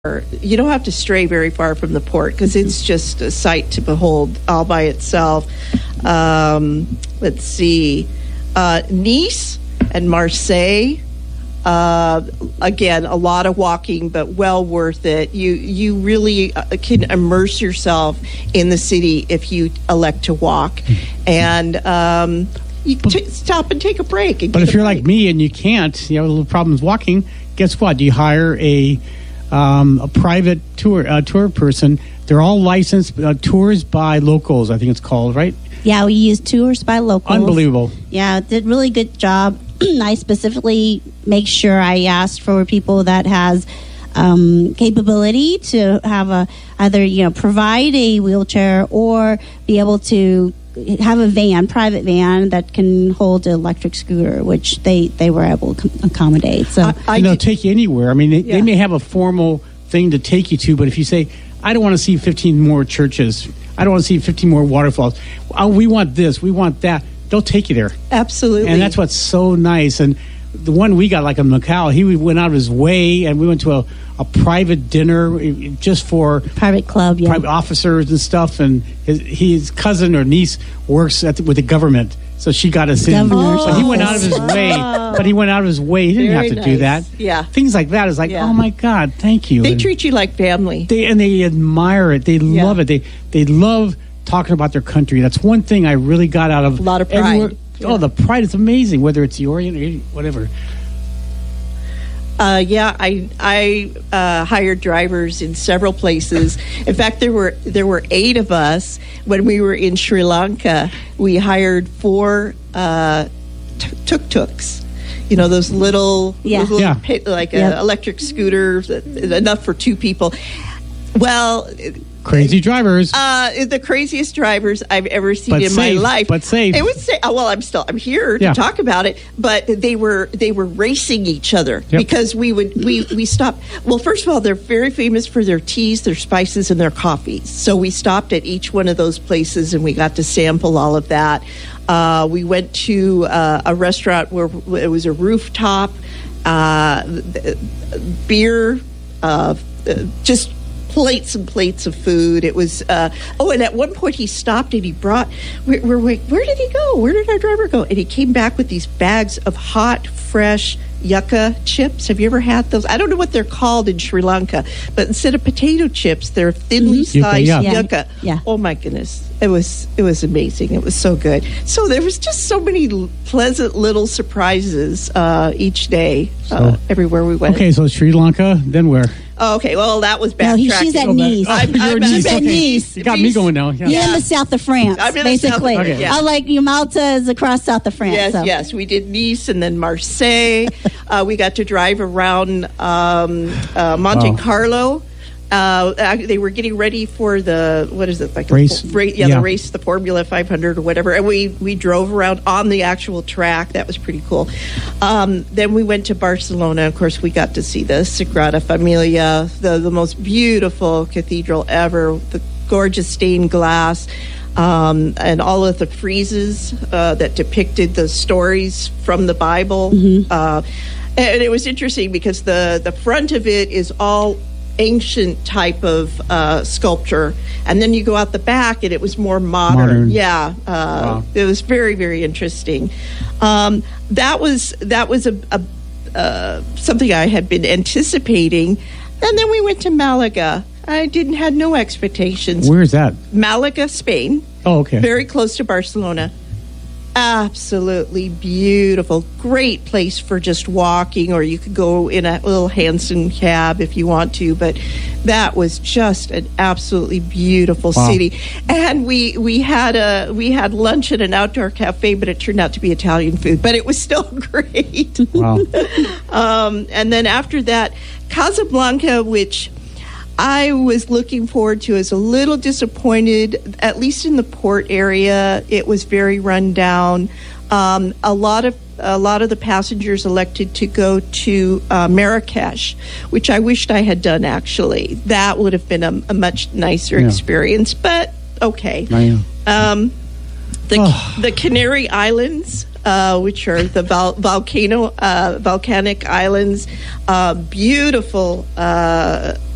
You don't have to stray very far from the port because it's just a sight to behold all by itself. Let's see. Nice and Marseille. Again, a lot of walking, but well worth it. You really can immerse yourself in the city if you elect to walk. And you stop and take a break. But if you're like me and you can't, you have little problems walking, guess what? You hire a private tour person. They're all licensed tours by locals, I think it's called, right? Yeah, we use tours by locals. Unbelievable. Yeah, did really good job. I specifically make sure I asked for people that has capability to have either provide a wheelchair or be able to have a private van that can hold an electric scooter, which they were able to accommodate. So take you anywhere. I mean, they may have a formal thing to take you to, but if you say, I don't want to see 15 more churches, I don't want to see 15 more waterfalls, we want this, we want that, they'll take you there. Absolutely. And that's what's so nice. And the one we got, like in Macau, he went out of his way, and we went to a private dinner just for private club, private officers and stuff. And his cousin or niece works with the government, so she got us in. But he went out of his way. But he went out of his way. He didn't have to do that. Yeah, things like that is like, oh my God, thank you. They treat you like family. They admire it. They love it. They love talking about their country. That's one thing I really got out of a lot of pride. Everywhere. Oh, the pride is amazing, whether it's the Orient or whatever. I hired drivers in several places. In fact, there were 8 of us when we were in Sri Lanka. We hired 4 tuk-tuks. Those little electric scooters, enough for 2 people. Well, crazy drivers. The craziest drivers I've ever seen in my life. But safe. It would say, I'm here to talk about it. But they were racing each other because we stopped. Well, first of all, they're very famous for their teas, their spices, and their coffees. So we stopped at each one of those places and we got to sample all of that. We went to a restaurant where it was a rooftop, beer, just plates and plates of food. It was, and at one point he stopped and he brought, we're like, where did he go? Where did our driver go? And he came back with these bags of hot, fresh yucca chips. Have you ever had those? I don't know what they're called in Sri Lanka, but instead of potato chips, they're thinly sliced yucca. Yeah. Oh my goodness. It was amazing. It was so good. So there was just so many pleasant little surprises each day, everywhere we went. Okay, so Sri Lanka, then where? Oh, okay, well, that was backtracking. No, she's at Nice. I'm at Nice. You got me going now. Yeah. You're in the south of France, basically. Yeah. Like Malta is across south of France. Yes. We did Nice and then Marseille. We got to drive around Monte Carlo. They were getting ready for the race? The race, the Formula 500 or whatever, and we drove around on the actual track. That was pretty cool. Then we went to Barcelona. Of course, we got to see the Sagrada Familia, the most beautiful cathedral ever, the gorgeous stained glass, and all of the friezes that depicted the stories from the Bible. Mm-hmm. And it was interesting because the front of it is all ancient type of sculpture, and then you go out the back and it was more modern. Yeah. Wow. It was very, very interesting. That was a something I had been anticipating. And then we went to Malaga. I had no expectations. Where is that? Malaga, Spain. Oh, okay. Very close to Barcelona. Absolutely beautiful. Great place for just walking, or you could go in a little Hanson cab if you want to, but that was just an absolutely beautiful city. And we had lunch at an outdoor cafe, but it turned out to be Italian food, but it was still great. Wow. And then after that, Casablanca, which I was looking forward to, is a little disappointed, at least in the port area. It was very run down. A lot of the passengers elected to go to Marrakesh, which I wished I had done, actually. That would have been a much nicer experience, but okay. The Canary Islands, which are the volcanic islands, beautiful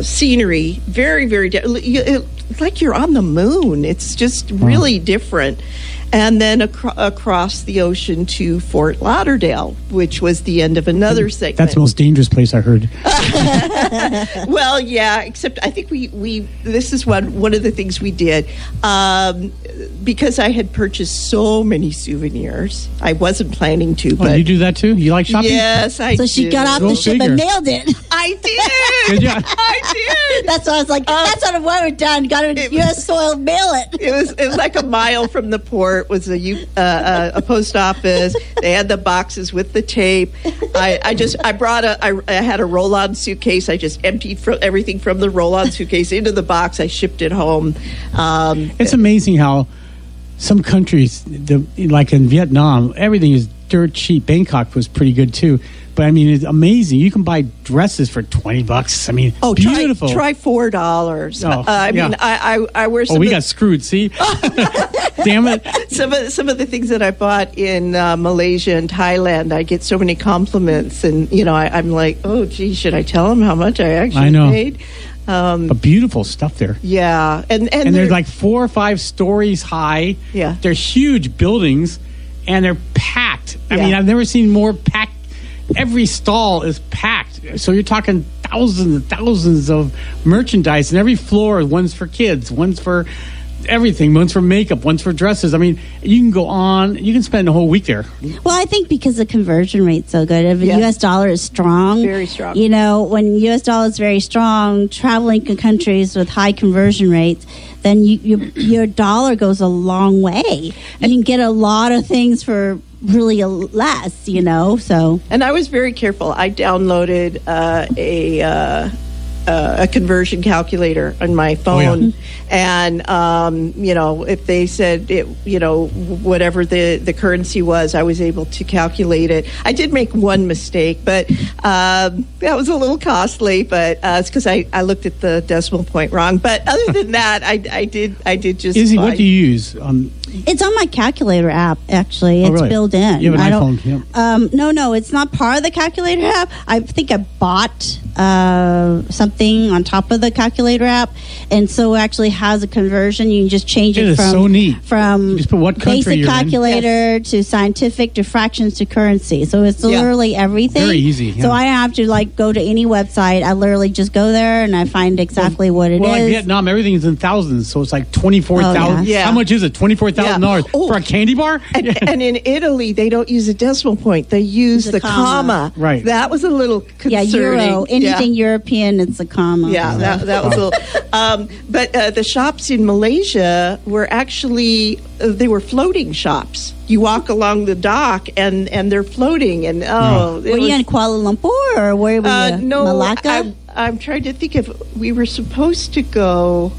scenery. Very, very like you're on the moon. It's just really different. And then across the ocean to Fort Lauderdale, which was the end of another segment. That's the most dangerous place I heard. Well, yeah, except I think we this is one of the things we did. Because I had purchased so many souvenirs, I wasn't planning to. But you do that too? You like shopping? Yes, I So did. she got off Go the ship figure. and mailed it. I did. Did ya? I did. That's what I was like. That's what we're done. Got a U.S. soil, mail it. It was like a mile from the port was a post office. They had the boxes with the tape. I had a roll-on suitcase. I just emptied everything from the roll-on suitcase into the box. I shipped it home. It's amazing how some countries, like in Vietnam, everything is dirt cheap. Bangkok was pretty good too. But I mean, it's amazing. You can buy dresses for $20. I mean, beautiful. Try $4. I mean, I wear some. We got screwed. See, damn it. Some of the things that I bought in Malaysia and Thailand, I get so many compliments, and I'm like, oh, gee, should I tell them how much I actually paid? But beautiful stuff there. Yeah, and they're like 4 or 5 stories high. Yeah, they're huge buildings, and they're packed. I mean, I've never seen more packed. Every stall is packed. So you're talking thousands and thousands of merchandise, and every floor, one's for kids, one's for everything, one's for makeup, one's for dresses. I mean, you can go on. You can spend a whole week there. Well, I think because the conversion rate's so good. If the U.S. dollar is strong, very strong. When U.S. dollar is very strong, traveling to countries with high conversion rates, then your dollar goes a long way. You can get a lot of things for really less, so. And I was very careful. I downloaded a conversion calculator on my phone, and if they said it, whatever the currency was, I was able to calculate it. I did make one mistake, but that was a little costly. But it's because I looked at the decimal point wrong. But other than that, I did just. Izzy, fine. what do you use? It's on my calculator app, actually. It's really? built in. You have an iPhone? No, it's not part of the calculator app. I think I bought something on top of the calculator app, and so it actually has a conversion. You can just change it from so neat. From you just put what country basic you're calculator to scientific to fractions to currency. So it's literally everything. Very easy. Yeah. So I don't have to go to any website. I literally just go there and I find exactly what it is. Well, like Vietnam, everything is in thousands, so it's like 24,000. Yeah. How much is it? $24,000 for a candy bar? And in Italy, they don't use a decimal point; they use the comma. Right. That was a little concerning. Yeah, euro. Anything European, it's a comma. Yeah, that was a little. But the shops in Malaysia were actually they were floating shops. You walk along the dock and they're floating. And were you in Kuala Lumpur or where were you? No, Malacca? I'm trying to think if we were supposed to go.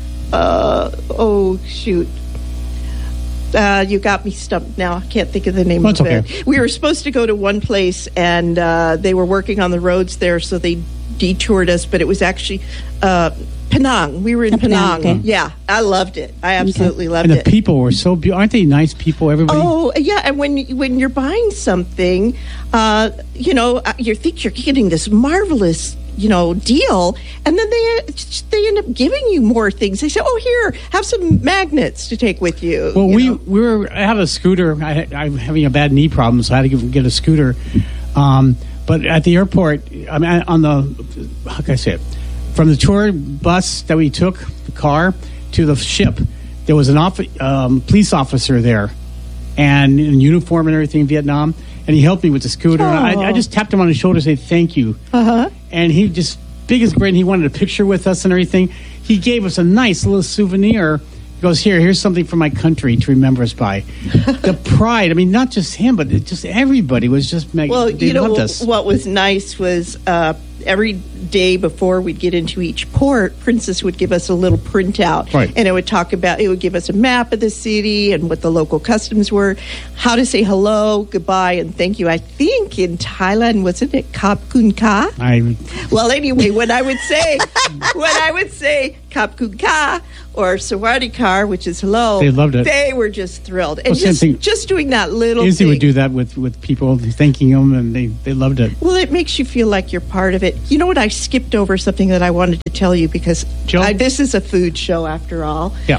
Shoot. You got me stumped now. I can't think of the name of it. Okay. We were supposed to go to one place, and they were working on the roads there, so they detoured us, but it was actually Penang. We were in Penang. Okay. Yeah, I loved it. I absolutely loved it. it. And the people were so beautiful. Aren't they nice people, everybody? Oh, yeah, and when you're buying something, you think you're getting this marvelous deal, and then they end up giving you more things. They say, "Oh, here, have some magnets to take with you." Well, I have a scooter. I'm having a bad knee problem, so I had to get a scooter. But at the airport, I mean, how can I say it? From the tour bus that we took, the car, to the ship, there was an police officer there, and in uniform and everything in Vietnam. And he helped me with the scooter. And I just tapped him on the shoulder to say thank you. And he just, biggest grin, he wanted a picture with us and everything. He gave us a nice little souvenir. He goes, here's something from my country to remember us by. The pride, I mean, not just him, but just everybody was just, they loved us. What was nice was every day before we'd get into each port, Princess would give us a little printout. Right. And it would give us a map of the city and what the local customs were, how to say hello, goodbye, and thank you. I think in Thailand, wasn't it Kap Kun Ka? Well, anyway, when I would say Kap Kun Ka, or Sawadikar, which is hello. They loved it. They were just thrilled. And Well, same thing. just doing that little Izzy thing. would do that with people, thanking them, and they loved it. Well, it makes you feel like you're part of it. You know what? I skipped over something that I wanted to tell you because this is a food show after all. Yeah.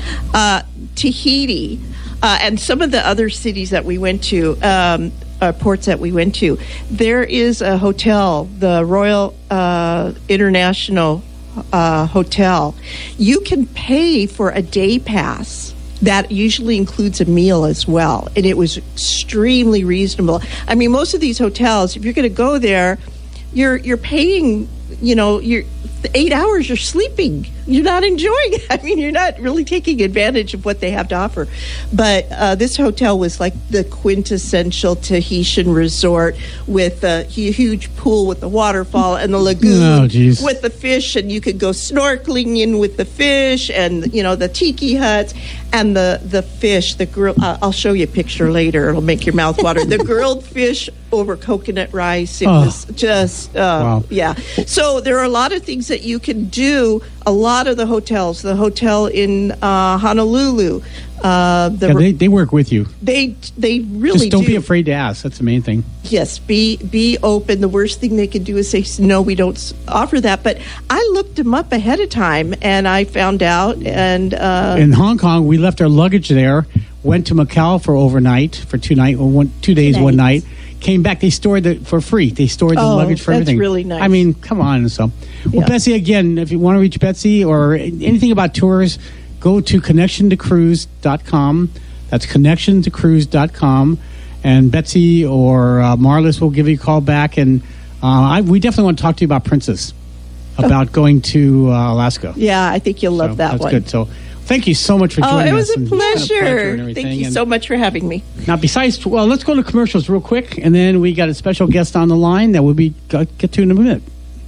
Tahiti and some of the other cities that we went to, ports that we went to, there is a hotel, the Royal International Hotel. You can pay for a day pass. That usually includes a meal as well, and it was extremely reasonable. I mean, most of these hotels, if you're going to go there, you're paying, you're 8 hours you're sleeping. You're not enjoying it. I mean, you're not really taking advantage of what they have to offer. But this hotel was like the quintessential Tahitian resort with a huge pool with the waterfall and the lagoon with the fish, and you could go snorkeling in with the fish and, the tiki huts and the fish, the grill. I'll show you a picture later. It'll make your mouth water. The grilled fish over coconut rice. It was just, wow. Yeah. So there are a lot of things that you can do. A lot of the hotels, the hotel in Honolulu, they work with you. They really just don't be afraid to ask. That's the main thing. Yes, be open. The worst thing they can do is say no, we don't offer that. But I looked them up ahead of time, and I found out. And in Hong Kong, we left our luggage there. Went to Macau for overnight for 2 days, 1 night. Came back. They stored it for free. They stored the luggage for everything. That's really nice. I mean, come on. So, well, Betsy, again, if you want to reach Betsy or anything about tours, go to connectiontocruise.com. That's connectiontocruise.com. And Betsy or Marlis will give you a call back. And we definitely want to talk to you about Princess, about going to Alaska. Yeah, I think you'll love that that's one. Good. So thank you so much for joining us. It was a pleasure. Thank you so much for having me. Now, let's go to commercials real quick, and then we got a special guest on the line that we'll get to in a minute.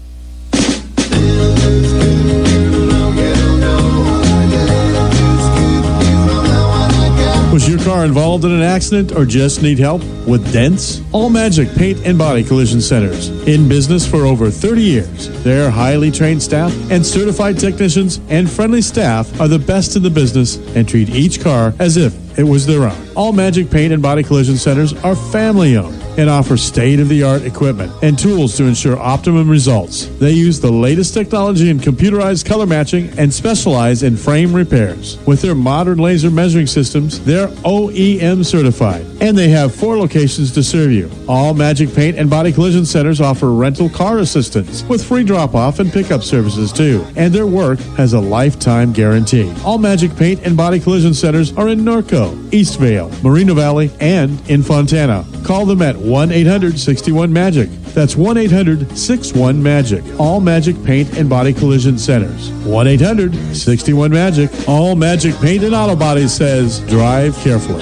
Was your car involved in an accident or just need help with dents? All Magic Paint and Body Collision Centers. In business for over 30 years. Their highly trained staff and certified technicians and friendly staff are the best in the business and treat each car as if it was their own. All Magic Paint and Body Collision Centers are family-owned and offer state-of-the-art equipment and tools to ensure optimum results. They use the latest technology in computerized color matching and specialize in frame repairs. With their modern laser measuring systems, they're OEM certified, and they have 4 locations to serve you. All Magic Paint and Body Collision Centers offer rental car assistance with free drop-off and pickup services too, and their work has a lifetime guarantee. All Magic Paint and Body Collision Centers are in Norco, Eastvale, Moreno Valley, and in Fontana. Call them at 1-800-61-MAGIC. That's 1-800-61-MAGIC. All Magic Paint and Body Collision Centers. 1-800-61-MAGIC. All Magic Paint and Auto Body says, drive carefully.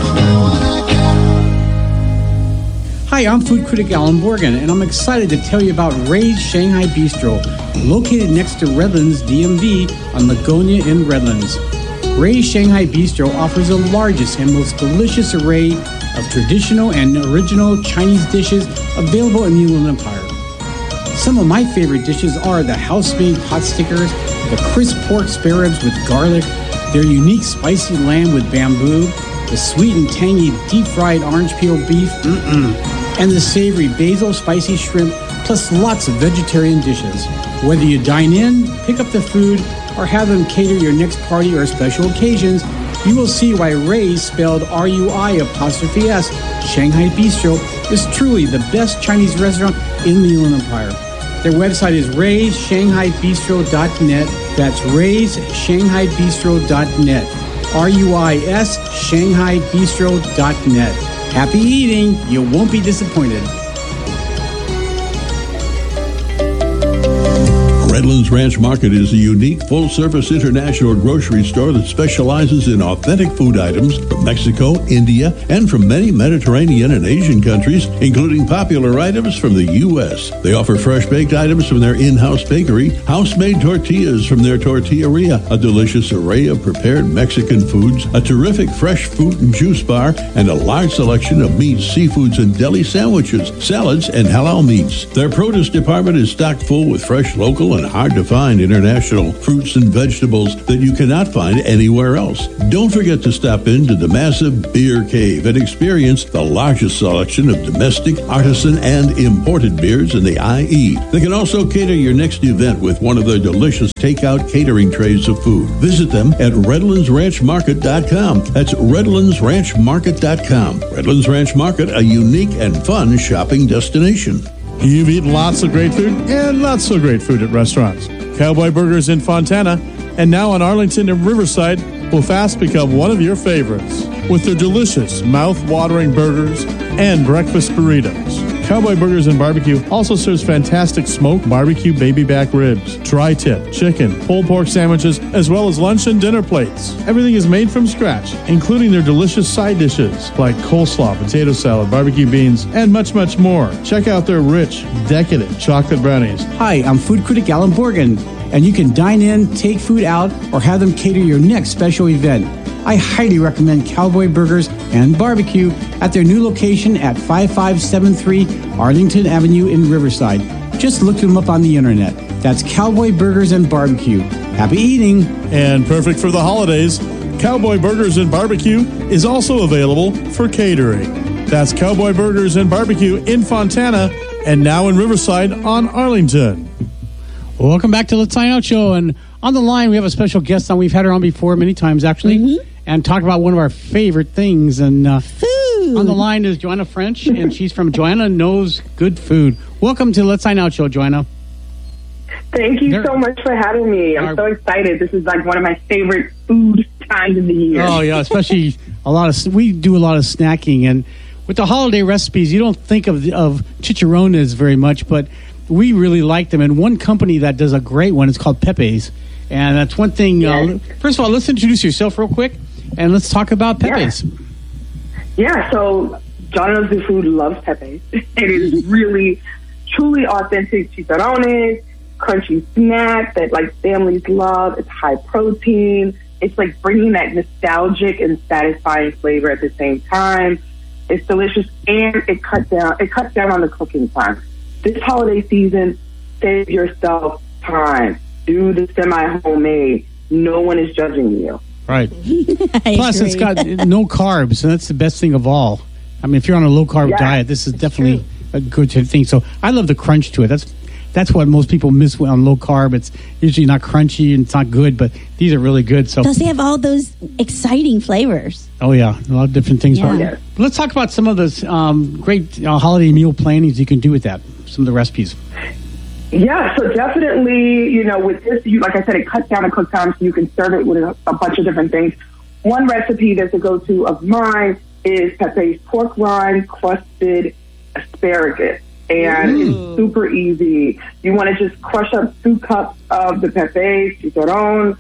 Hi, I'm food critic Alan Morgan, and I'm excited to tell you about Ray's Shanghai Bistro, located next to Redlands DMV on Lagonia in Redlands. Ray's Shanghai Bistro offers the largest and most delicious array of traditional and original Chinese dishes available in the Inland Empire. Some of my favorite dishes are the house-made pot stickers, the crisp pork spare ribs with garlic, their unique spicy lamb with bamboo, the sweet and tangy deep-fried orange peel beef, and the savory basil spicy shrimp, plus lots of vegetarian dishes. Whether you dine in, pick up the food, or have them cater your next party or special occasions, you will see why Ray's, spelled R-U-I''S, Shanghai Bistro, is truly the best Chinese restaurant in the Inland Empire. Their website is raysshanghaibistro.net. That's raysshanghaibistro.net. R-U-I-S, shanghaibistro.net. Happy eating. You won't be disappointed. Redlands Ranch Market is a unique, full-service international grocery store that specializes in authentic food items from Mexico, India, and from many Mediterranean and Asian countries, including popular items from the U.S. They offer fresh-baked items from their in-house bakery, house-made tortillas from their tortilleria, a delicious array of prepared Mexican foods, a terrific fresh fruit and juice bar, and a large selection of meats, seafoods, and deli sandwiches, salads, and halal meats. Their produce department is stocked full with fresh, local, and and hard-to-find international fruits and vegetables that you cannot find anywhere else. Don't forget to stop into the massive Beer Cave and experience the largest selection of domestic, artisan, and imported beers in the IE. They can also cater your next event with one of their delicious takeout catering trays of food. Visit them at RedlandsRanchMarket.com. That's RedlandsRanchMarket.com. Redlands Ranch Market, a unique and fun shopping destination. You've eaten lots of great food and not so great food at restaurants. Cowboy Burgers in Fontana and now in Arlington and Riverside will fast become one of your favorites with their delicious, mouth-watering burgers and breakfast burritos. Cowboy Burgers and Barbecue also serves fantastic smoked barbecue baby back ribs, tri-tip, chicken, pulled pork sandwiches, as well as lunch and dinner plates. Everything is made from scratch, including their delicious side dishes like coleslaw, potato salad, barbecue beans, and much, much more. Check out their rich, decadent chocolate brownies. Hi, I'm food critic Alan Borgen, and you can dine in, take food out, or have them cater your next special event. I highly recommend Cowboy Burgers and Barbecue at their new location at 5573 Arlington Avenue in Riverside. Just look them up on the internet. That's Cowboy Burgers and Barbecue. Happy eating! And perfect for the holidays, Cowboy Burgers and Barbecue is also available for catering. That's Cowboy Burgers and Barbecue in Fontana and now in Riverside on Arlington. Welcome back to Let's Sign Out Show. And on the line, we have a special guest on. We've had her on before many times, actually, and talked about one of our favorite things. And Food. on the line is Joanna French, and she's from Joanna Knows Good Food. Welcome to Let's Sign Out Show, Joanna. Thank you so much for having me. I'm so excited. This is like one of my favorite food times of the year. Oh, yeah, especially we do a lot of snacking. And with the holiday recipes, you don't think of chicharrones very much, but we really like them. And one company that does a great one is called Pepe's. And that's one thing. Yes. First of all, let's introduce yourself real quick, and let's talk about Pepe's. Yeah, so Joanna Knows Good Food loves Pepe's. It is really, truly authentic chicharrones, crunchy snack that like families love. It's high protein. It's like bringing that nostalgic and satisfying flavor at the same time. It's delicious, and it cuts down on the cooking time. This holiday season, save yourself time. Do the semi-homemade. No one is judging you. Right. Plus, agree. it's got no carbs, and that's the best thing of all. I mean, if you're on a low-carb diet, this is definitely a good thing. So I love the crunch to it. That's what most people miss on low-carb. It's usually not crunchy and it's not good, but these are really good. So Plus, they have all those exciting flavors. oh, yeah, a lot of different things. Yeah. Let's talk about some of those great holiday meal plannings you can do with that, some of the recipes. Yeah, so definitely, with this, like I said, it cuts down the cook time, so you can serve it with a bunch of different things. One recipe that's a go-to of mine is Pepe's pork rind crusted asparagus. And it's super easy. You want to just crush up 2 cups of the Pepe's, chicharrón,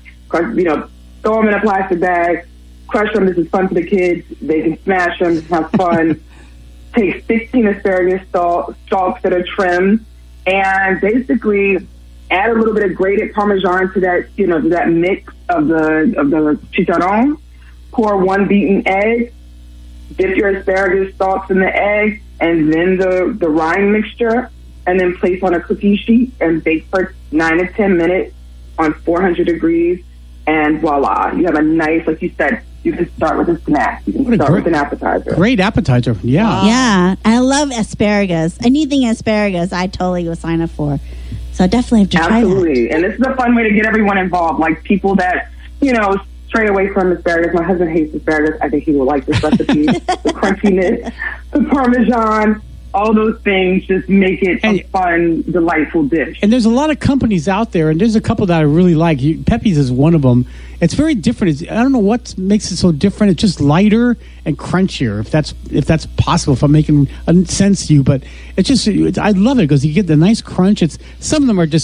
throw them in a plastic bag, crush them. This is fun for the kids. They can smash them, have fun. Take 16 asparagus stalks that are trimmed, and basically add a little bit of grated Parmesan to that, to that mix of the chicharrón. Pour 1 beaten egg. Dip your asparagus stalks in the egg, and then the rind mixture, and then place on a cookie sheet and bake for 9 to 10 minutes on 400 degrees, and voila, you have a nice, like you said, you can start with a snack. You can start with an appetizer. Great appetizer, yeah. Yeah, I love asparagus. Anything asparagus, I totally will sign up for. So I definitely have to try that. Absolutely, and this is a fun way to get everyone involved, like people that, stray away from asparagus. My husband hates asparagus. I think he will like this recipe. The crunchiness, the Parmesan, all those things just make it a fun, delightful dish. And there's a lot of companies out there, and there's a couple that I really like. Pepe's is one of them. It's very different. I don't know what makes it so different. It's just lighter and crunchier, if that's possible, if I'm making sense to you. But I love it because you get the nice crunch. Some of them are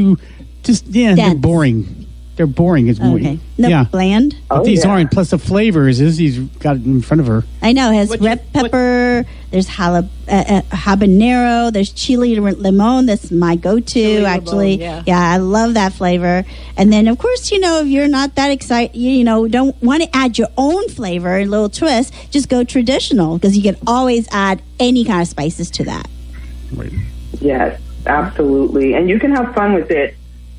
they're boring. They're boring. It's more, bland. But these aren't. Plus the flavors, Izzy's got it in front of her. I know. It has red pepper. There's habanero. There's chili limon. That's my go-to, actually. Yeah, I love that flavor. And then, of course, if you're not that excited, don't want to add your own flavor, a little twist, just go traditional, because you can always add any kind of spices to that. Right. Yes, absolutely. And you can have fun with it.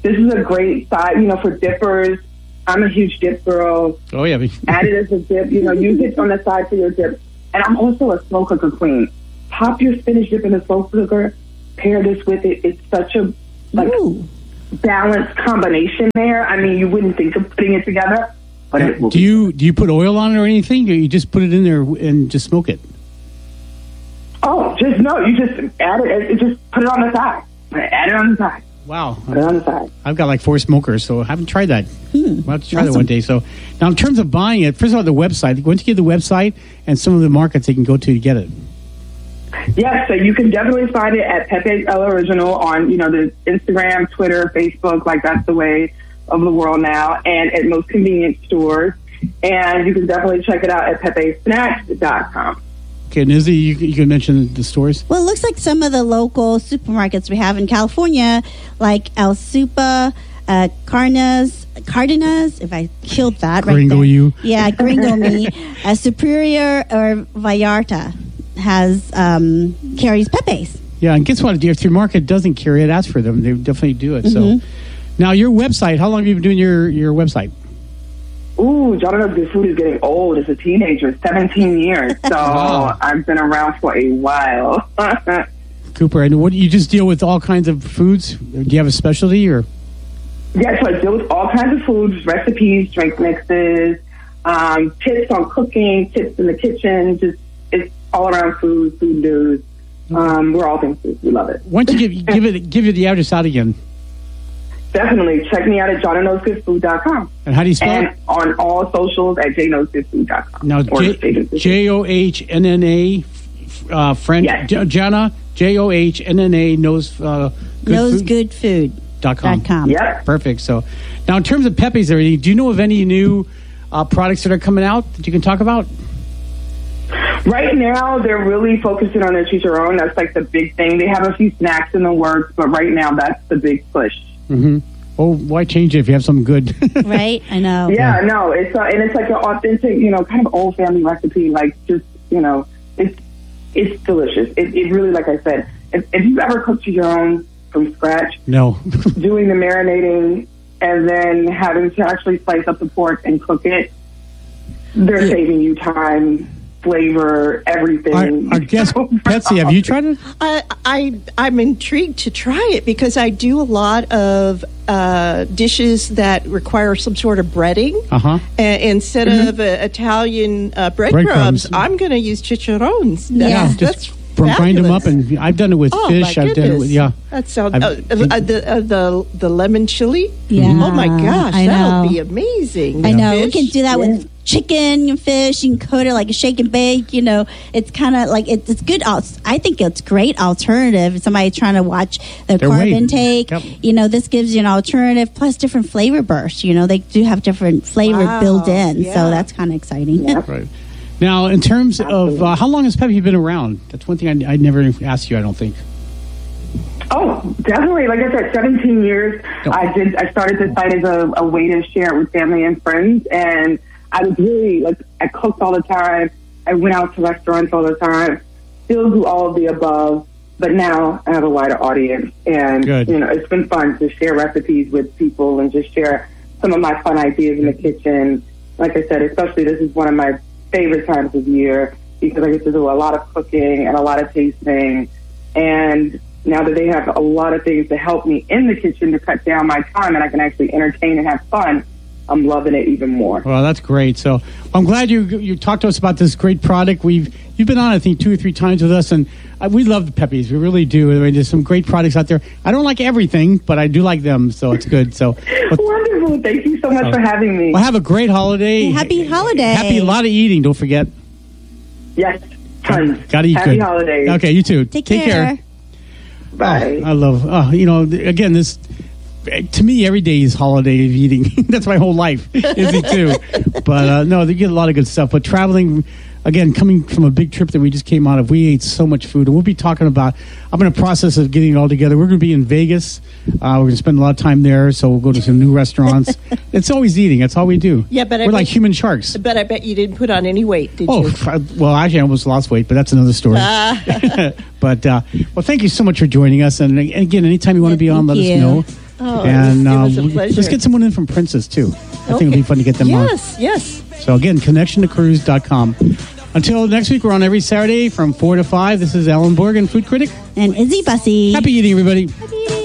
this is a great side, for dippers. I'm a huge dip girl. Oh, yeah. Add it as a dip, use it on the side for your dip. And I'm also a slow cooker queen. Pop your spinach dip in a slow cooker, pair this with it. It's such a balanced combination there. I mean, you wouldn't think of putting it together, but it will. Do you put oil on it or anything? Or you just put it in there and just smoke it? Oh, you just add it. Just put it on the side. Add it on the side. Wow. Put it on the side. I've got like 4 smokers, so I haven't tried that. I'll have to try that one day. So now, in terms of buying it, first of all, the website. Once you get the website and some of the markets they can go to get it. Yes, so you can definitely find it at Pepe's El Original on, the Instagram, Twitter, Facebook. Like, that's the way of the world now, and at most convenience stores. And you can definitely check it out at pepesnacks.com. Okay, Nizzy, you can mention the stores. Well, it looks like some of the local supermarkets we have in California, like El Super, Cardenas, if I killed that right Gringo there. you. Yeah, Gringo me. Superior or Vallarta carries Pepe's. Yeah, and guess what? If your market doesn't carry it, ask for them. They definitely do it. So, now your website, how long have you been doing your website? Ooh, Jonathan, this food is getting old. As a teenager, 17 years. So I've been around for a while. Cooper, and what you just deal with all kinds of foods? Do you have a specialty or? Yes, so I deal with all kinds of foods, recipes, drink mixes, tips on cooking, tips in the kitchen. Just it's all around food news. We're all things food. We love it. Why don't you give it the address out again? Definitely. Check me out at johnnaknowsgoodfood.com. And how do you spell and it? On all socials at jknowsgoodfood.com. Now, Johnnna, French, yes. Jonna, Johnnna, knowsgoodfood.com. Yep. Perfect. So, now in terms of Pepe's, everything, do you know of any new products that are coming out that you can talk about? Right now, they're really focusing on their chicharron. That's like the big thing. They have a few snacks in the works, but right now, that's the big push. Mm-hmm. Oh, why change it if you have something good? Right? I know. Yeah, no, it's and it's like an authentic, kind of old family recipe. Like just, it's delicious. It really, like I said, if you've ever cooked your own from scratch, no, doing the marinating and then having to actually slice up the pork and cook it, they're saving you time, flavor, everything. Our guest, Betsy, have you tried it? I'm intrigued to try it because I do a lot of dishes that require some sort of breading. Instead of Italian breadcrumbs, I'm going to use chicharrones. That's grind them up, and I've done it with fish. I've done it with That sounds the lemon chili. Yeah. Oh my gosh, I that'll know. be amazing. I know. Fish. We can do that with chicken and fish. You can coat it like a shake and bake. It's kind of like it's good. I think it's great alternative. If somebody's trying to watch their carb intake. Yep. This gives you an alternative plus different flavor bursts. They do have different flavor built in, so that's kind of exciting. Yeah. Right. Now, in terms of how long has Pepe been around? That's one thing I never asked you, I don't think. Oh, definitely. Like I said, 17 years. I started the site as a way to share it with family and friends, and I was really I cooked all the time. I went out to restaurants all the time. Still do all of the above, but now I have a wider audience, and it's been fun to share recipes with people and just share some of my fun ideas in the kitchen. Like I said, especially this is one of my favorite times of year because I get to do a lot of cooking and a lot of tasting. And now that they have a lot of things to help me in the kitchen to cut down my time and I can actually entertain and have fun, I'm loving it even more. Well, that's great. So I'm glad you talked to us about this great product. You've been on, I think, 2 or 3 times with us, and we love the Pepe's. We really do. I mean, there's some great products out there. I don't like everything, but I do like them, so it's good. So wonderful. Thank you so much for having me. Well, have a great holiday. Happy holiday. A lot of eating. Don't forget. Yes, tons. Gotta eat Happy good. holidays. Okay, you too. Take care. Bye. I love. Again, this. To me, every day is holiday of eating. That's my whole life, is it too? But no, they get a lot of good stuff. But traveling, again, coming from a big trip that we just came out of, we ate so much food. And we'll be talking about, I'm in the process of getting it all together. We're going to be in Vegas. We're going to spend a lot of time there. So we'll go to some new restaurants. It's always eating. That's all we do. Yeah, but we're like human sharks. But I bet you didn't put on any weight, did you? Well, actually, I almost lost weight, but that's another story. But, well, thank you so much for joining us. And again, anytime you want to be on, let us know. Oh, And it was a pleasure. let's get someone in from Princess, too. I think it'll be fun to get them on. Yes. So, again, connectiontocruise.com. Until next week, we're on every Saturday from 4 to 5. This is Alan Borgen, Food Critic. And Izzy Bussey. Happy eating, everybody. Happy eating.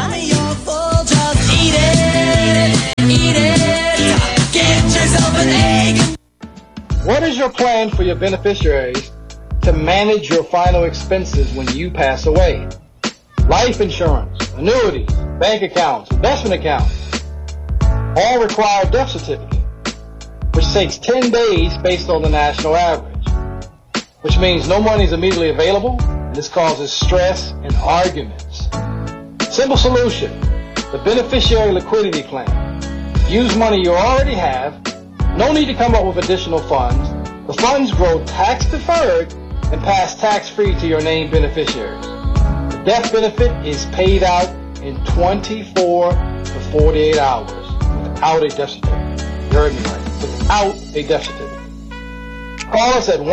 What is your plan for your beneficiaries to manage your final expenses when you pass away? Life insurance, annuities, bank accounts, investment accounts, all require a death certificate, which takes 10 days based on the national average, which means no money is immediately available, and this causes stress and arguments. Simple solution, the beneficiary liquidity plan. Use money you already have. No need to come up with additional funds. The funds grow tax-deferred and pass tax-free to your named beneficiaries. The death benefit is paid out in 24 to 48 hours without a death certificate. You heard me right. Without a death certificate. Call us at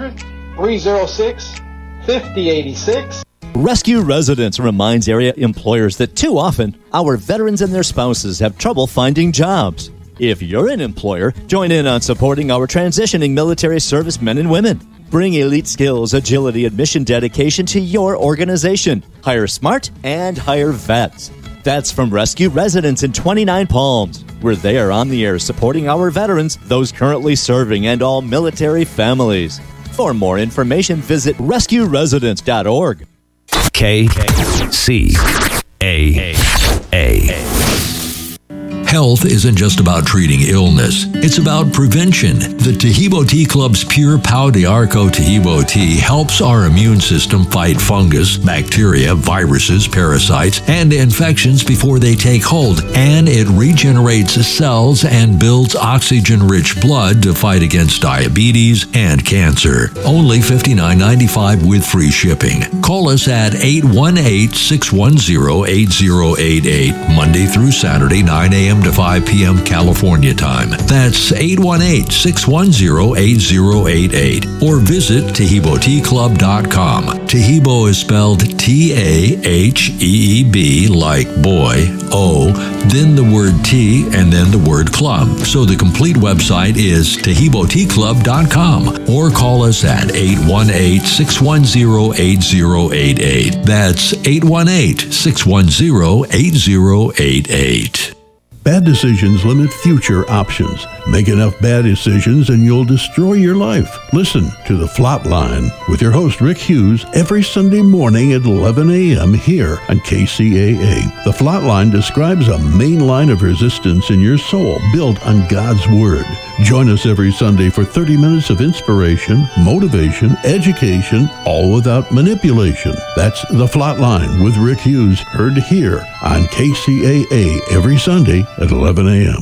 1-800-306-5086. Rescue Residence reminds area employers that too often, our veterans and their spouses have trouble finding jobs. If you're an employer, join in on supporting our transitioning military service men and women. Bring elite skills, agility, and mission dedication to your organization. Hire smart and hire vets. That's from Rescue Residence in 29 Palms. We're there on the air supporting our veterans, those currently serving, and all military families. For more information, visit rescueresidence.org. KCAA. Health isn't just about treating illness. It's about prevention. The Tahibo Tea Club's Pure Pau de Arco Tahibo tea helps our immune system fight fungus, bacteria, viruses, parasites, and infections before they take hold. And it regenerates cells and builds oxygen-rich blood to fight against diabetes and cancer. Only $59.95 with free shipping. Call us at 818-610-8088, Monday through Saturday, 9 a.m. to 5 p.m. California time. That's 818-610-8088. Or visit TahiboTeaClub.com. Tahibo is spelled T-A-H-E-E-B like boy, O, then the word tea, and then the word club. So the complete website is TahiboTeaClub.com. Or call us at 818-610-8088. That's 818-610-8088. Bad decisions limit future options. Make enough bad decisions and you'll destroy your life. Listen to The Flatline with your host Rick Hughes every Sunday morning at 11 a.m. here on KCAA. The Flatline describes a main line of resistance in your soul built on God's Word. Join us every Sunday for 30 minutes of inspiration, motivation, education, all without manipulation. That's The Flatline with Rick Hughes, heard here on KCAA every Sunday at 11 a.m.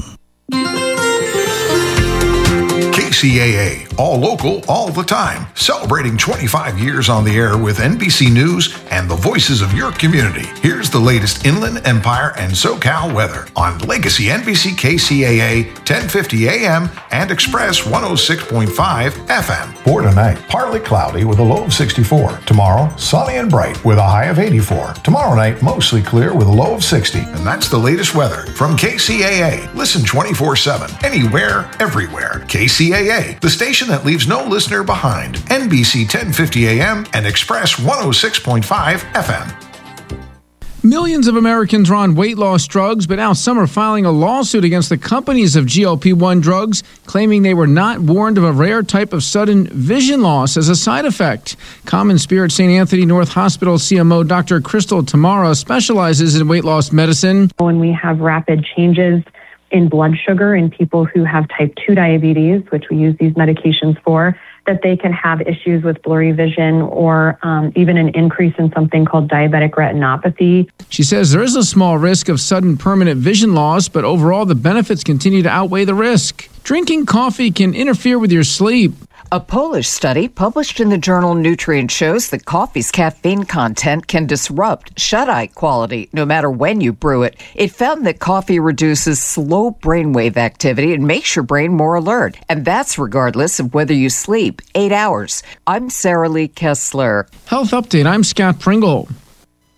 KCAA, all local, all the time, celebrating 25 years on the air with NBC News and the voices of your community. Here's the latest Inland Empire and SoCal weather on Legacy NBC KCAA 1050 AM and Express 106.5 FM. For tonight, partly cloudy with a low of 64. Tomorrow, sunny and bright with a high of 84. Tomorrow night, mostly clear with a low of 60. And that's the latest weather from KCAA. Listen 24/7, anywhere, everywhere. KCAA, the station that leaves no listener behind. NBC 1050 AM and Express 106.5 FM. Millions of Americans are on weight loss drugs, but now some are filing a lawsuit against the companies of GLP-1 drugs, claiming they were not warned of a rare type of sudden vision loss as a side effect. Common Spirit St. Anthony North Hospital CMO Dr. Crystal Tamara specializes in weight loss medicine. When we have rapid changes in blood sugar in people who have type 2 diabetes, which we use these medications for, that they can have issues with blurry vision or even an increase in something called diabetic retinopathy. She says there is a small risk of sudden permanent vision loss, but overall the benefits continue to outweigh the risk. Drinking coffee can interfere with your sleep. A Polish study published in the journal Nutrient shows that coffee's caffeine content can disrupt shut-eye quality no matter when you brew it. It found that coffee reduces slow brainwave activity and makes your brain more alert. And that's regardless of whether you sleep 8 hours. I'm Sarah Lee Kessler. Health Update, I'm Scott Pringle.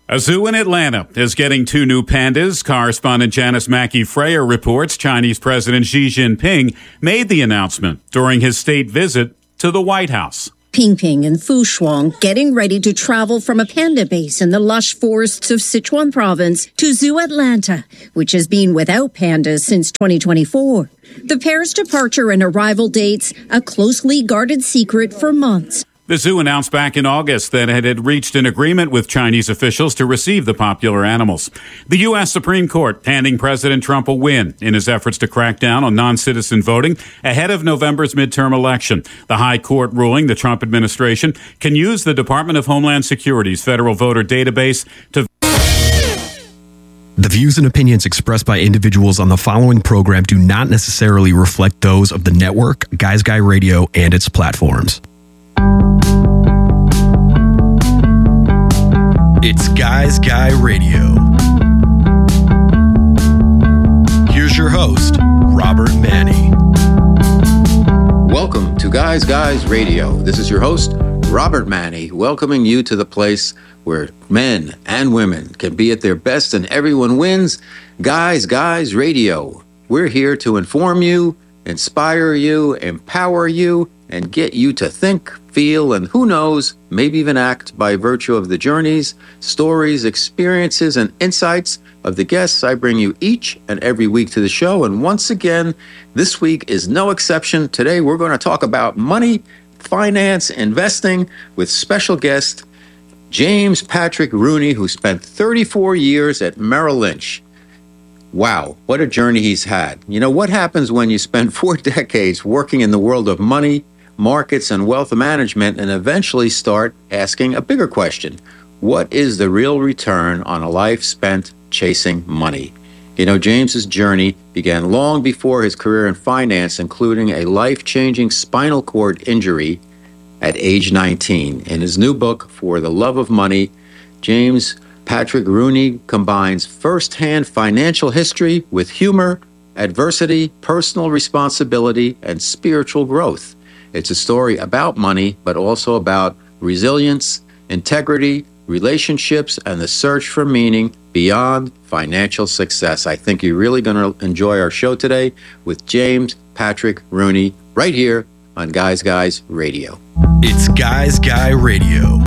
A zoo in Atlanta is getting 2 new pandas. Correspondent Janice Mackey-Freyer reports Chinese President Xi Jinping made the announcement during his state visit to the White House. Pingping and Fushuang getting ready to travel from a panda base in the lush forests of Sichuan province to Zoo Atlanta, which has been without pandas since 2024. The pair's departure and arrival dates, a closely guarded secret for months. The zoo announced back in August that it had reached an agreement with Chinese officials to receive the popular animals. The U.S. Supreme Court handing President Trump a win in his efforts to crack down on non-citizen voting ahead of November's midterm election. The High Court ruling the Trump administration can use the Department of Homeland Security's federal voter database to... The views and opinions expressed by individuals on the following program do not necessarily reflect those of the network, Guys Guy Radio, and its platforms. It's Guys Guy Radio. Here's your host, Robert Manny. Welcome to Guys Guys Radio. This is your host, Robert Manny, welcoming you to the place where men and women can be at their best and everyone wins. Guys Guys Radio. We're here to inform you, inspire you, empower you, and get you to think, feel, and who knows, maybe even act by virtue of the journeys, stories, experiences, and insights of the guests I bring you each and every week to the show. And once again, this week is no exception. Today, we're going to talk about money, finance, investing with special guest James Patrick Rooney, who spent 34 years at Merrill Lynch. Wow, what a journey he's had. You know, what happens when you spend 4 decades working in the world of money, markets, and wealth management, and eventually start asking a bigger question? What is the real return on a life spent chasing money? You know, James's journey began long before his career in finance, including a life-changing spinal cord injury at age 19. In his new book, For the Love of Money, James Patrick Rooney combines first-hand financial history with humor, adversity, personal responsibility, and spiritual growth. It's a story about money, but also about resilience, integrity, relationships, and the search for meaning beyond financial success. I think you're really going to enjoy our show today with James Patrick Rooney right here on Guys Guys Radio. It's Guys Guy Radio.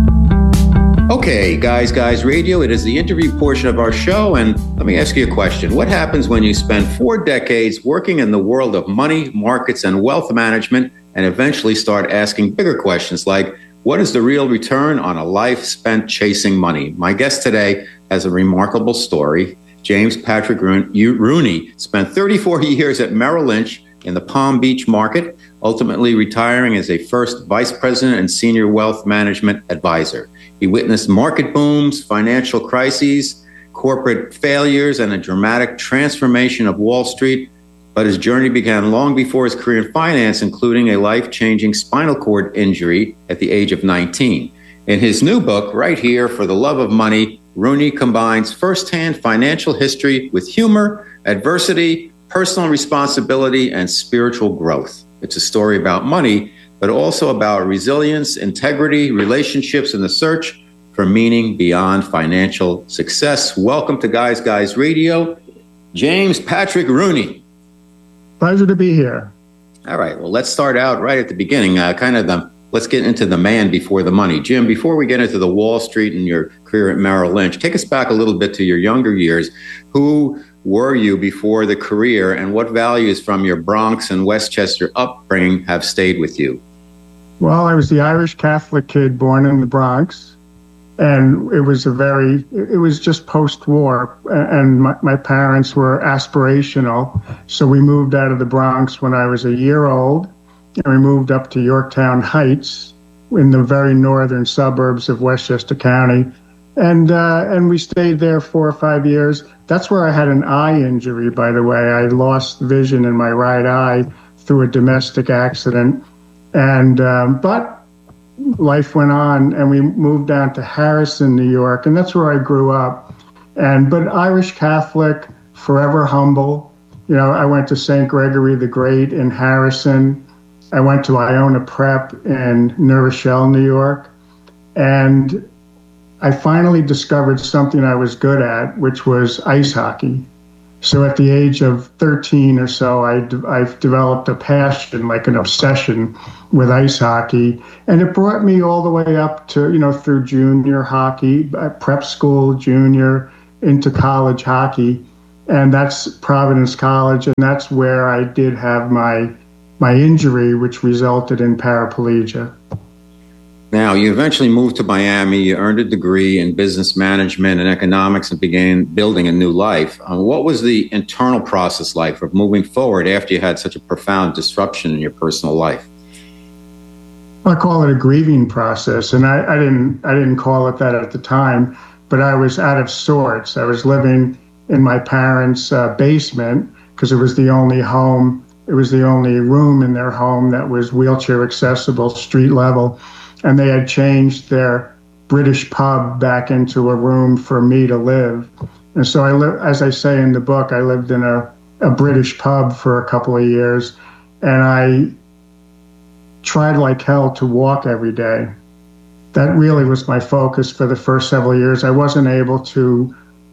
Okay, Guys Guys Radio, it is the interview portion of our show, and let me ask you a question. What happens when you spend 4 decades working in the world of money, markets, and wealth management, and eventually start asking bigger questions like, what is the real return on a life spent chasing money? My guest today has a remarkable story. James Patrick Rooney spent 34 years at Merrill Lynch in the Palm Beach market, ultimately retiring as a first vice president and senior wealth management advisor. He witnessed market booms, financial crises, corporate failures, and a dramatic transformation of Wall Street. But his journey began long before his career in finance, including a life-changing spinal cord injury at the age of 19. In his new book, right here, For the Love of Money, Rooney combines firsthand financial history with humor, adversity, personal responsibility, and spiritual growth. It's a story about money, but also about resilience, integrity, relationships, and the search for meaning beyond financial success. Welcome to Guys Guys Radio, James Patrick Rooney. Pleasure to be here. All right, well, let's start out right at the beginning, let's get into the man before the money. Jim, before we get into the Wall Street and your career at Merrill Lynch, take us back a little bit to your younger years. Who were you before the career, and what values from your Bronx and Westchester upbringing have stayed with you? Well, I was the Irish Catholic kid born in the Bronx, and it was just post-war, and my parents were aspirational, so we moved out of the Bronx when I was a year old, and we moved up to Yorktown Heights in the very northern suburbs of Westchester County, and we stayed there 4 or 5 years. That's where I had an eye injury, by the way. I lost vision in my right eye through a domestic accident, but life went on, and we moved down to Harrison, New York, and that's where I grew up. But Irish Catholic, forever humble. You know, I went to St. Gregory the Great in Harrison. I went to Iona Prep in New Rochelle, New York. And I finally discovered something I was good at, which was ice hockey. So at the age of 13 or so, I've developed a passion, like an obsession with ice hockey. And it brought me all the way up to, through junior hockey, prep school, junior, into college hockey. And that's Providence College. And that's where I did have my injury, which resulted in paraplegia. Now, you eventually moved to Miami. You earned a degree in business management and economics and began building a new life. What was the internal process like of moving forward after you had such a profound disruption in your personal life? I call it a grieving process, and I didn't call it that at the time, but I was out of sorts. I was living in my parents' basement because it was the only home. It was the only room in their home that was wheelchair accessible, street level. And they had changed their British pub back into a room for me to live. And so as I say in the book, I lived in a British pub for a couple of years, and I tried like hell to walk every day. That really was my focus for the first several years. I wasn't able to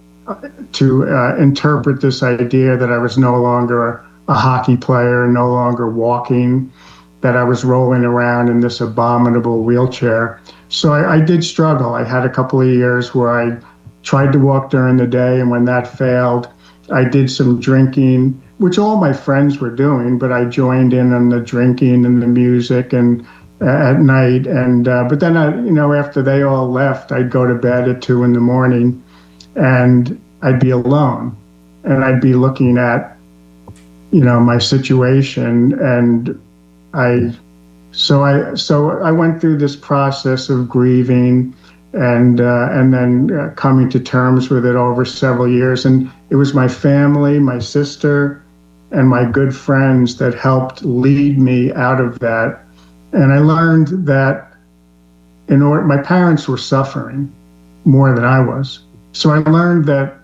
interpret this idea that I was no longer a hockey player, no longer walking, that I was rolling around in this abominable wheelchair. So I did struggle. I had a couple of years where I tried to walk during the day, and when that failed, I did some drinking, which all my friends were doing, but I joined in on the drinking and the music and at night. And but then after they all left, I'd go to bed at 2 a.m, and I'd be alone, and I'd be looking at my situation, and I went through this process of grieving and then coming to terms with it over several years. And it was my family, my sister, and my good friends that helped lead me out of that. And I learned that my parents were suffering more than I was. So I learned that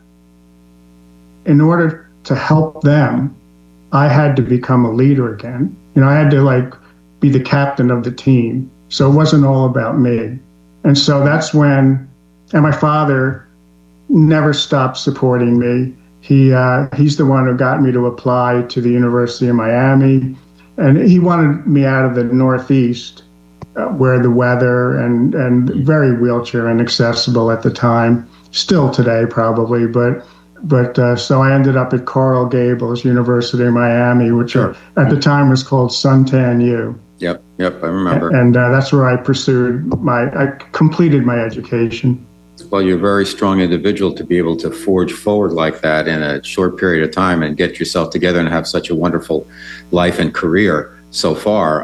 in order to help them, I had to become a leader again. I had to be the captain of the team. So it wasn't all about me. And so that's when, and my father never stopped supporting me. He's the one who got me to apply to the University of Miami. And he wanted me out of the Northeast, where the weather and very wheelchair inaccessible at the time, still today probably, but so I ended up at Coral Gables, University of Miami, which at the time was called Suntan U. Yep, I remember. And that's where I I completed my education. Well, you're a very strong individual to be able to forge forward like that in a short period of time and get yourself together and have such a wonderful life and career so far.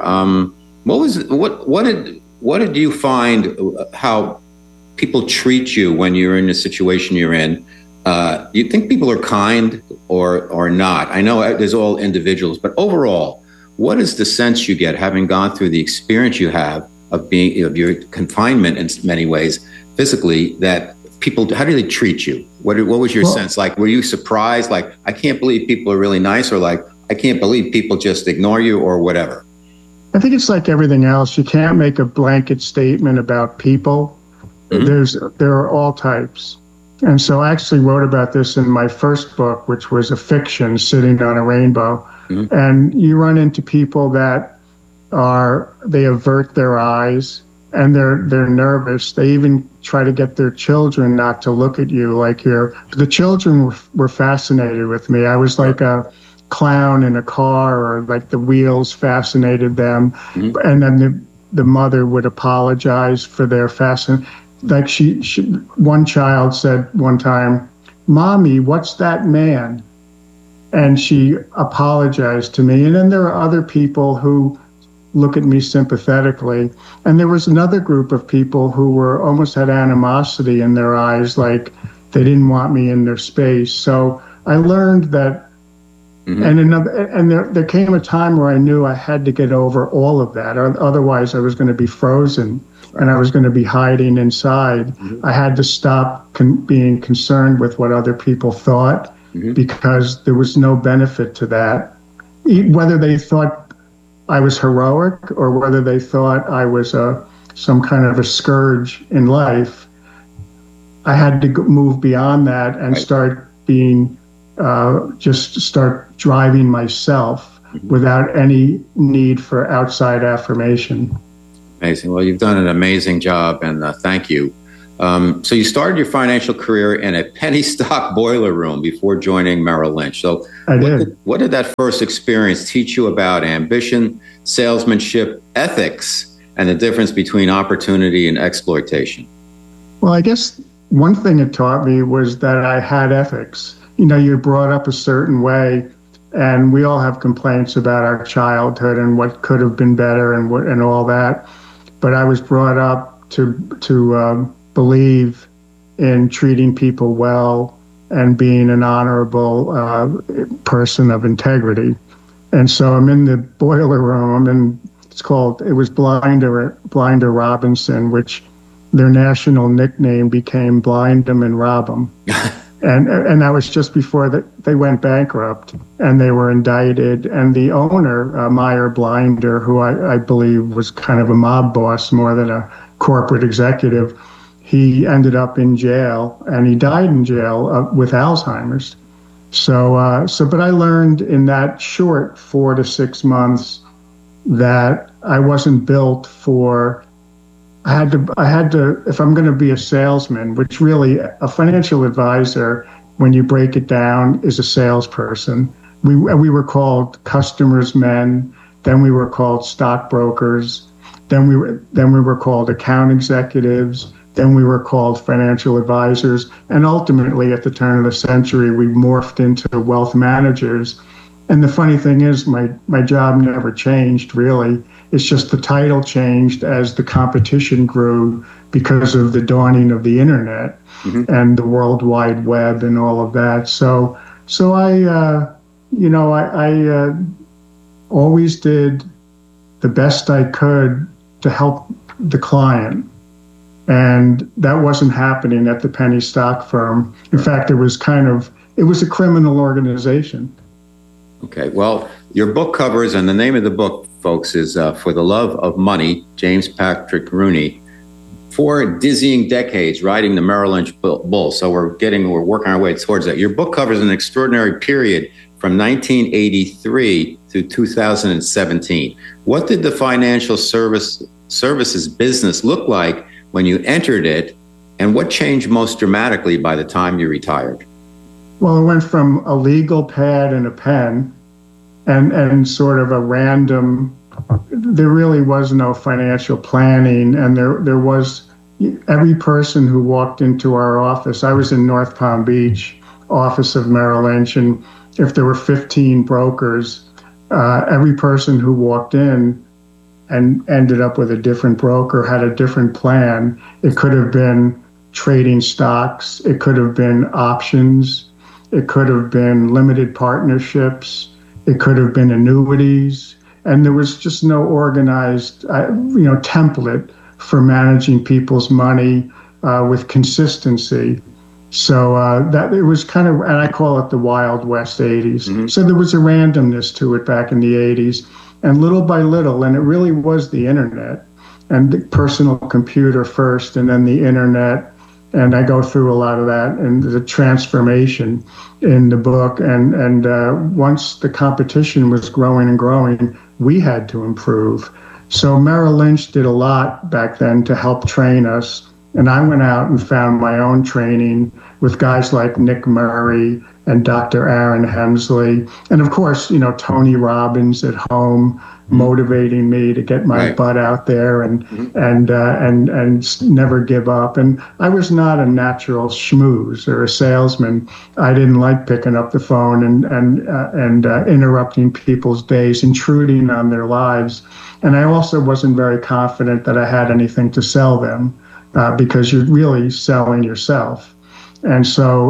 What did you find how people treat you when you're in the situation you're in? You think people are kind or not? I know there's all individuals, but overall, what is the sense you get having gone through the experience you have of your confinement in many ways physically, that people, how do they treat you? What was your sense? Were you surprised? I can't believe people are really nice, or I can't believe people just ignore you, or whatever? I think it's like everything else. You can't make a blanket statement about people. Mm-hmm. There are all types. And so I actually wrote about this in my first book, which was a fiction, Sitting on a Rainbow. Mm-hmm. And you run into people that they avert their eyes and they're nervous. They even try to get their children not to look at you the children were fascinated with me. I was like a clown in a car, or the wheels fascinated them. Mm-hmm. And then the mother would apologize for their fascination. One child said one time, "Mommy, what's that man?" And she apologized to me. And then there are other people who look at me sympathetically. And there was another group of people who almost had animosity in their eyes, like they didn't want me in their space. So I learned that, and there came a time where I knew I had to get over all of that, or otherwise I was going to be frozen. And I was going to be hiding inside. Mm-hmm. I had to stop being concerned with what other people thought, because there was no benefit to that. Whether they thought I was heroic or whether they thought I was some kind of a scourge in life, I had to move beyond that and start being, just start driving myself without any need for outside affirmation. Amazing. Well, you've done an amazing job, and thank you. So you started your financial career in a penny stock boiler room before joining Merrill Lynch. So I did. What did that first experience teach you about ambition, salesmanship, ethics, and the difference between opportunity and exploitation? Well, I guess one thing it taught me was that I had ethics. You know, you're brought up a certain way, and we all have complaints about our childhood and what could have been better and all that. But I was brought up to believe in treating people well and being an honorable person of integrity. And so I'm in the boiler room. It was Blinder Robinson, which their national nickname became Blind 'em and Rob 'em. And that was just before they went bankrupt and they were indicted. And the owner, Meyer Blinder, who I believe was kind of a mob boss more than a corporate executive, he ended up in jail, and he died in jail with Alzheimer's. But I learned in that short 4 to 6 months that I wasn't built for. I had to, if I'm going to be a salesman, which really a financial advisor, when you break it down, is a salesperson. We were called customers men, then we were called stockbrokers, then we were called account executives, then we were called financial advisors, and ultimately at the turn of the century we morphed into wealth managers. And the funny thing is, my job never changed, really. It's just the title changed as the competition grew because of the dawning of the internet and the World Wide Web and all of that. So I always did the best I could to help the client. And that wasn't happening at the penny stock firm. In fact, it was a criminal organization. Okay, well, your book covers, and the name of the book, folks, is For the Love of Money, James Patrick Rooney. 4 dizzying decades riding the Merrill Lynch bull. So we're working our way towards that. Your book covers an extraordinary period from 1983 to 2017. What did the financial services business look like when you entered it, and what changed most dramatically by the time you retired? Well, it went from a legal pad and a pen and sort of a random, there really was no financial planning, and there was every person who walked into our office. I was in North Palm Beach, office of Merrill Lynch, and if there were 15 brokers, every person who walked in and ended up with a different broker had a different plan. It could have been trading stocks. It could have been options. It could have been limited partnerships. It could have been annuities. And there was just no organized, template for managing people's money with consistency. So that it was kind of, and I call it the Wild West 80s. So there was a randomness to it back in the 80s. And little by little, and it really was the internet and the personal computer first, and then the internet. And I go through a lot of that and the transformation in the book. And once the competition was growing and growing, we had to improve. So Merrill Lynch did a lot back then to help train us. And I went out and found my own training with guys like Nick Murray and Dr. Aaron Hemsley. And of course, Tony Robbins at home motivating me to get my butt out there and never give up. And I was not a natural schmooze or a salesman. I didn't like picking up the phone and interrupting people's days, intruding on their lives. And I also wasn't very confident that I had anything to sell them because you're really selling yourself. And so,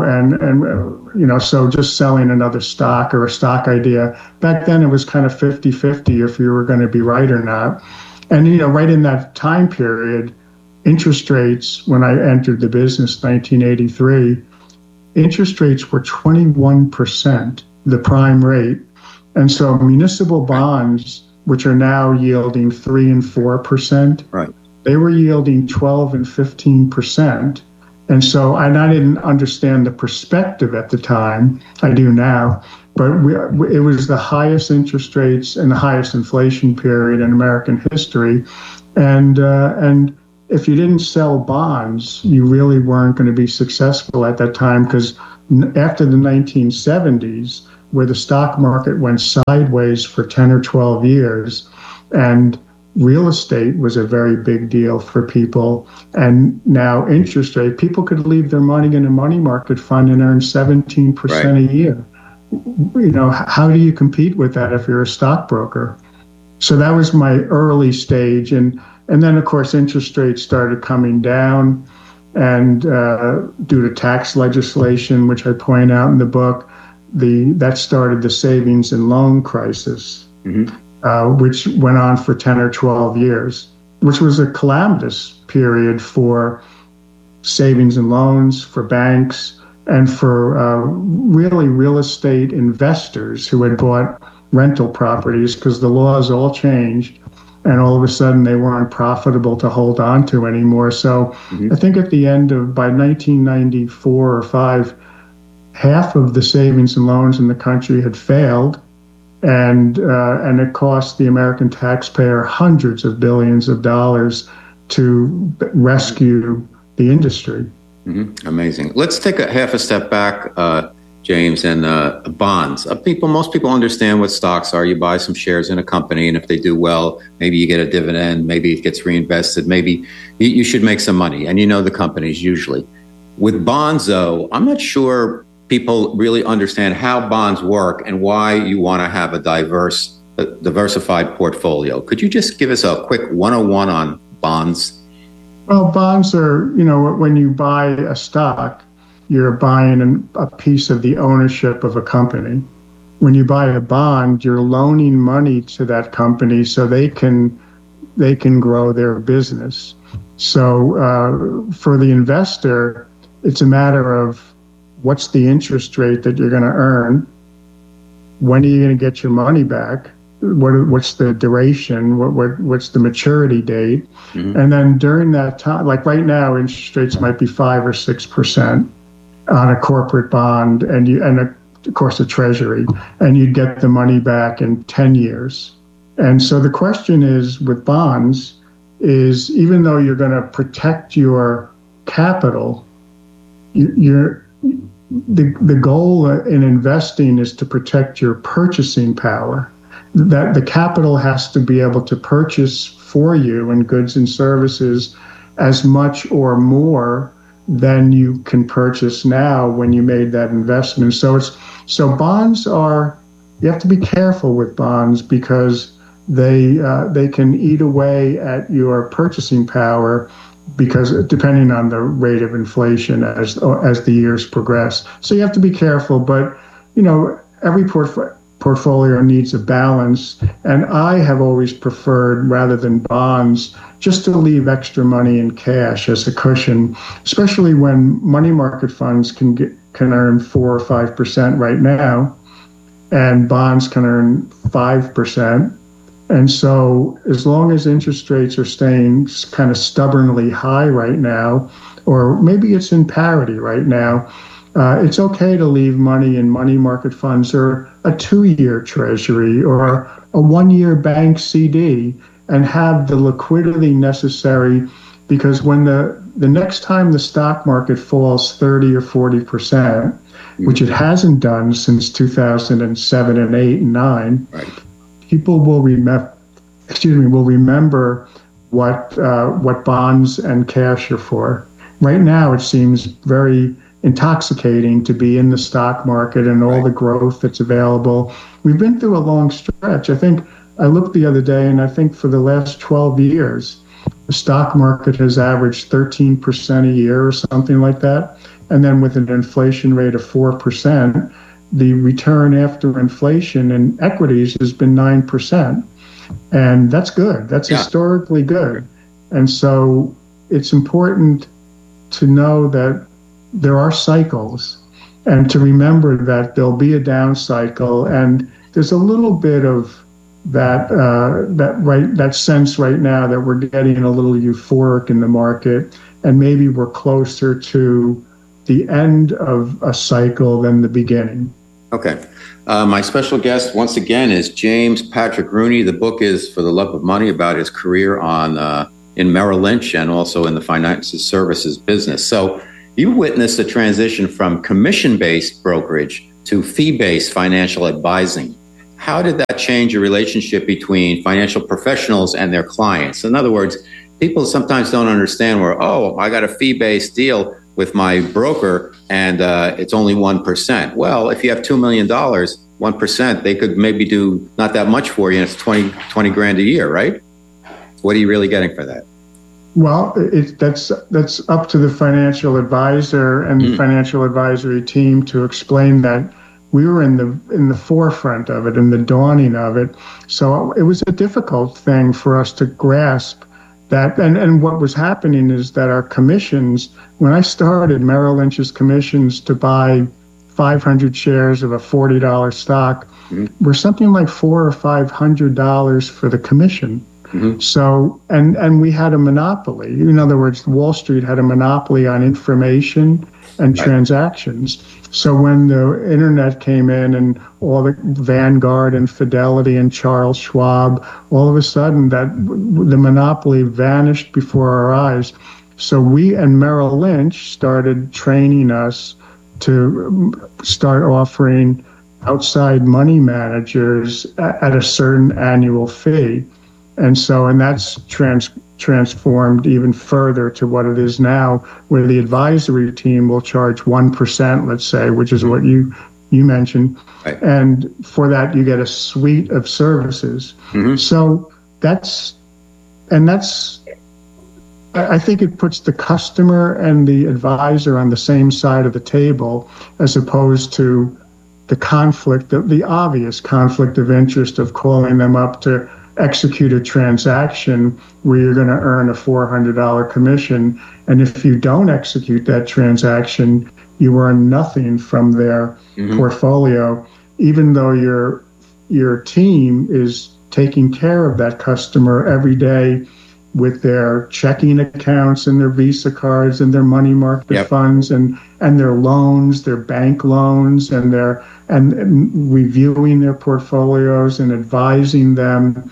so just selling another stock or a stock idea, back then it was kind of 50-50 if you were going to be right or not. And, right in that time period, interest rates, when I entered the business, 1983, interest rates were 21%, the prime rate. And so municipal bonds, which are now yielding 3% and 4%, they were yielding 12% and 15%. And so, and I didn't understand the perspective at the time. I do now. But it was the highest interest rates and the highest inflation period in American history. And if you didn't sell bonds, you really weren't going to be successful at that time, because after the 1970s, where the stock market went sideways for 10 or 12 years, and real estate was a very big deal for people, and now interest rate, people could leave their money in a money market fund and earn 17% a year. You know, how do you compete with that if you're a stockbroker? So that was my early stage. And then, of course, interest rates started coming down, and due to tax legislation, which I point out in the book, that started the savings and loan crisis, which went on for 10 or 12 years, which was a calamitous period for savings and loans, for banks, and for really real estate investors who had bought rental properties, because the laws all changed, and all of a sudden they weren't profitable to hold on to anymore. So I think at the end of, by 1994 or 5, half of the savings and loans in the country had failed, and it cost the American taxpayer hundreds of billions of dollars to rescue the industry. Amazing. Let's take a half a step back, James, and bonds. Most people understand what stocks are. You buy some shares in a company, and if they do well, maybe you get a dividend, maybe it gets reinvested, maybe you should make some money, and you know the companies usually. With bonds, though, I'm not sure people really understand how bonds work and why you want to have a diversified portfolio. Could you just give us a quick 101 on bonds? Well, bonds are, when you buy a stock, you're buying a piece of the ownership of a company. When you buy a bond, you're loaning money to that company so they can grow their business. So for the investor, it's a matter of what's the interest rate that you're going to earn, when are you going to get your money back, what's the duration, what's the maturity date, and then during that time, like right now, interest rates might be 5 or 6% on a corporate bond, and of course a treasury, and you'd get the money back in 10 years. And so the question is, with bonds, is even though you're going to protect your capital, the goal in investing is to protect your purchasing power. That the capital has to be able to purchase for you in goods and services as much or more than you can purchase now when you made that investment. So bonds are, you have to be careful with bonds, because they can eat away at your purchasing power, because depending on the rate of inflation as the years progress. So you have to be careful, but every portfolio needs a balance, and I have always preferred, rather than bonds, just to leave extra money in cash as a cushion, especially when money market funds can earn 4 or 5% right now, and bonds can earn 5%. And so as long as interest rates are staying kind of stubbornly high right now, or maybe it's in parity right now, it's okay to leave money in money market funds, or a 2-year treasury, or a 1-year bank CD, and have the liquidity necessary, because when the next time the stock market falls 30 or 40%, which it hasn't done since 2007 and 8 and 9, people will remember what bonds and cash are for. Right now, it seems very intoxicating to be in the stock market and all the growth that's available. We've been through a long stretch. I think I looked the other day, and I think for the last 12 years, the stock market has averaged 13% a year or something like that. And then with an inflation rate of 4%, the return after inflation in equities has been 9%. And that's good. That's historically good. And so it's important to know that there are cycles, and to remember that there'll be a down cycle. And there's a little bit of that sense right now that we're getting a little euphoric in the market. and maybe we're closer to the end of a cycle than the beginning. Okay. My special guest, once again, is James Patrick Rooney. The book is For the Love of Money, about his career in Merrill Lynch and also in the financial services business. So you witnessed a transition from commission-based brokerage to fee-based financial advising. How did that change your relationship between financial professionals and their clients? In other words, people sometimes don't understand where, I got a fee-based deal with my broker and it's only 1%. Well, if you have $2 million, 1%, they could maybe do not that much for you, and it's 20 grand a year, right? What are you really getting for that? Well, that's up to the financial advisor and the financial advisory team to explain that. We were in the forefront of it, in the dawning of it. So it was a difficult thing for us to grasp that. And what was happening is that our commissions, when I started, Merrill Lynch's commissions to buy 500 shares of a $40 stock were something like $400 or $500 for the commission. So, and we had a monopoly. In other words, Wall Street had a monopoly on information and transactions. So when the internet came in and all the Vanguard and Fidelity and Charles Schwab, all of a sudden that the monopoly vanished before our eyes. So we and Merrill Lynch started training us to start offering outside money managers at a certain annual fee. And that's transformed even further to what it is now, where the advisory team will charge 1%, let's say, which is what you mentioned. Right. And for that, you get a suite of services. So I think it puts the customer and the advisor on the same side of the table, as opposed to the conflict, the obvious conflict of interest of calling them up to execute a transaction where you're going to earn a $400 commission. And if you don't execute that transaction, you earn nothing from their portfolio, even though your team is taking care of that customer every day with their checking accounts and their Visa cards and their money market funds and their loans, their bank loans, and reviewing their portfolios and advising them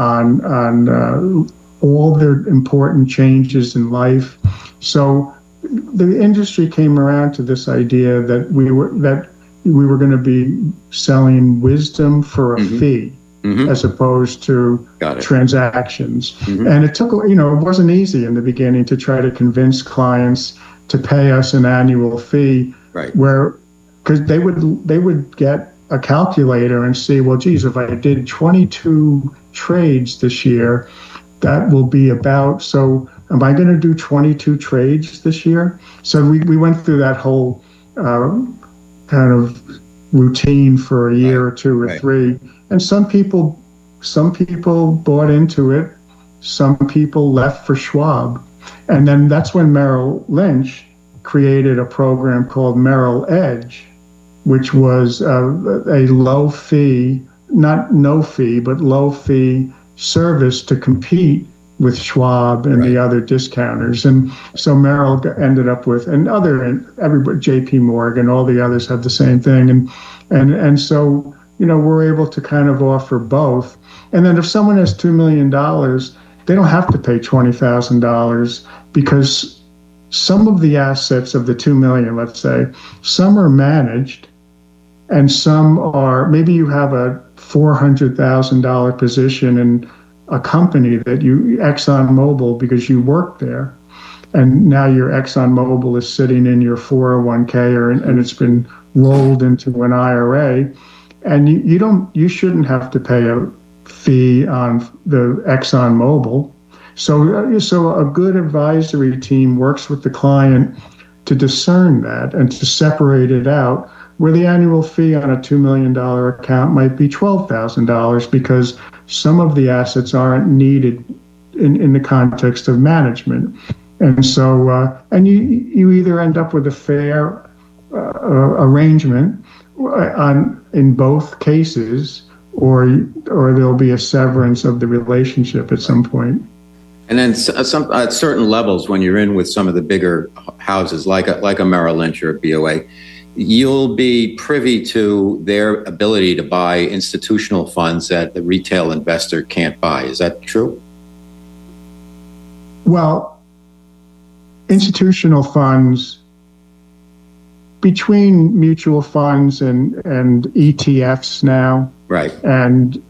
on all their important changes in life. So the industry came around to this idea that we were going to be selling wisdom for a fee, as opposed to transactions. And it took, it wasn't easy in the beginning to try to convince clients to pay us an annual fee, because they would get a calculator and see, well, geez, if I did 22 trades this year, that will be about, so am I going to do 22 trades this year? So we went through that whole kind of routine for a year or two or three. And some people bought into it. Some people left for Schwab. And then that's when Merrill Lynch created a program called Merrill Edge, which was a low fee, not no fee, but low fee service to compete with Schwab and the other discounters. And so Merrill ended up with, everybody, JP Morgan, all the others have the same thing. And so, we're able to kind of offer both. And then if someone has $2 million, they don't have to pay $20,000, because some of the assets of the $2 million, let's say, some are managed and some are, maybe you have a $400,000 position in a company that ExxonMobil, because you work there, and now your ExxonMobil is sitting in your 401k and it's been rolled into an IRA, and you shouldn't have to pay a fee on the ExxonMobil. So a good advisory team works with the client to discern that and to separate it out, where the annual fee on a $2 million account might be $12,000, because some of the assets aren't needed in the context of management. And so, and you either end up with a fair arrangement in both cases, or there'll be a severance of the relationship at some point. And then at certain levels, when you're in with some of the bigger houses, like a Merrill Lynch or a BOA, you'll be privy to their ability to buy institutional funds that the retail investor can't buy. Is that true? Well, institutional funds, between mutual funds and ETFs now, right, and